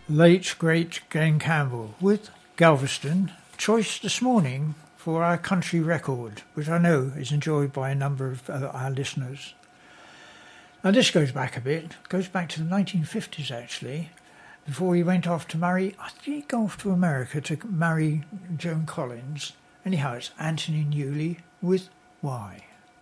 Late great Glenn Campbell with Galveston, choice this morning for our country record, which I know is enjoyed by a number of our listeners. Now this goes back a bit, goes back to the 1950s actually, before he went off to marry, I think he'd go off to America to marry Joan Collins. Anyhow, it's Anthony Newley with Why.